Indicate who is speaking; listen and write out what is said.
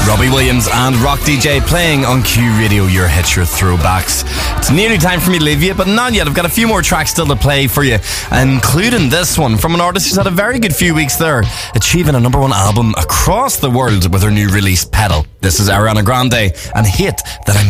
Speaker 1: Robbie Williams and Rock DJ playing on Q Radio, your hits, your throwbacks. It's nearly time for me to leave you, but not yet. I've got a few more tracks still to play for you, including this one from an artist who's had a very good few weeks there, achieving a #1 album across the world with her new release, Pedal. This is Ariana Grande and Hate That I'm